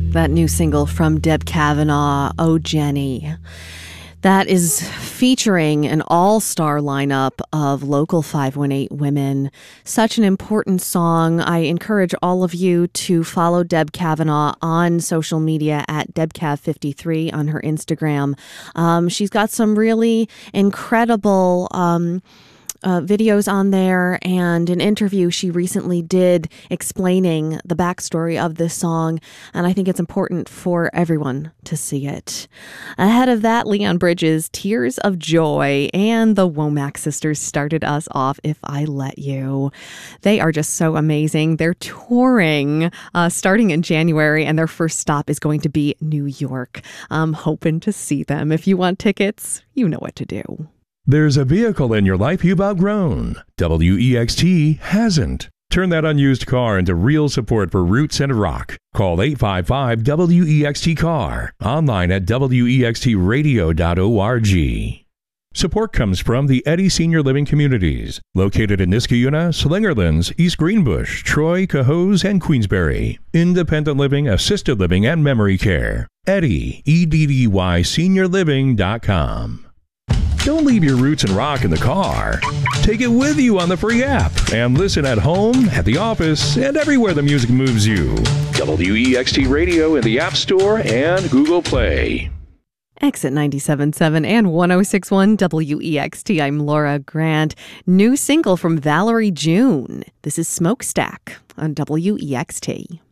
That new single from Deb Kavanaugh, Oh Jenny. That is featuring an all-star lineup of Local 518 women. Such an important song. I encourage all of you to follow Deb Kavanaugh on social media at DebCav53 on her Instagram. She's got some really incredible videos on there and an interview she recently did explaining the backstory of this song, and I think it's important for everyone to see it. Ahead of that, Leon Bridges' Tears of Joy, and the Womack sisters started us off, If I Let You. They are just so amazing. They're touring starting in January, and their first stop is going to be New York. I'm hoping to see them. If you want tickets, you know what to do. There's a vehicle in your life you've outgrown. WEXT hasn't. Turn that unused car into real support for roots and rock. Call 855-WEXT-CAR. Online at wextradio.org. Support comes from the Eddy Senior Living Communities, located in Niskayuna, Slingerlands, East Greenbush, Troy, Cohoes, and Queensbury. Independent living, assisted living, and memory care. Eddy, EDDY, seniorliving.com. Don't leave your roots and rock in the car. Take it with you on the free app and listen at home, at the office, and everywhere the music moves you. WEXT Radio in the App Store and Google Play. Exit 97.7 and 106.1 WEXT. I'm Laura Grant. New single from Valerie June. This is Smokestack on WEXT.